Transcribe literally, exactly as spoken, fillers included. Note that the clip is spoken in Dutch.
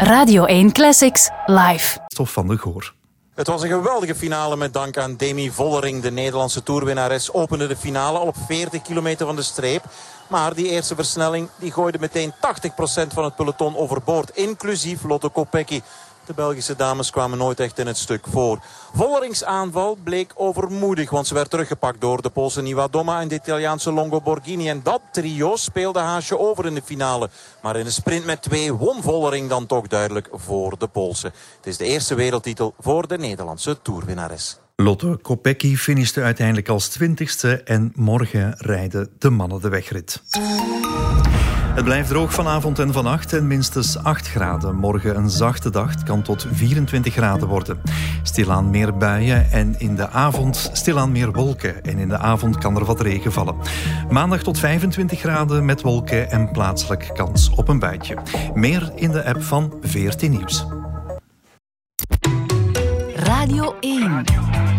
Radio één Classics live. Stof van de Goor. Het was een geweldige finale met dank aan Demi Vollering. De Nederlandse toerwinnares opende de finale al op veertig kilometer van de streep. Maar die eerste versnelling die gooide meteen tachtig procent van het peloton overboord. Inclusief Lotte Kopecky. De Belgische dames kwamen nooit echt in het stuk voor. Vollerings aanval bleek overmoedig, want ze werd teruggepakt door de Poolse Niewiadoma en de Italiaanse Longo Borghini. En dat trio speelde haasje over in de finale. Maar in de sprint met twee won Vollering dan toch duidelijk voor de Poolse. Het is de eerste wereldtitel voor de Nederlandse toerwinnares. Lotte Kopecky finishte uiteindelijk als twintigste en morgen rijden de mannen de wegrit. Het blijft droog vanavond en vannacht en minstens acht graden. Morgen een zachte dag, het kan tot vierentwintig graden worden. Stilaan meer buien en in de avond stilaan meer wolken. En in de avond kan er wat regen vallen. Maandag tot vijfentwintig graden met wolken en plaatselijk kans op een buitje. Meer in de app van veertien Nieuws. Radio één.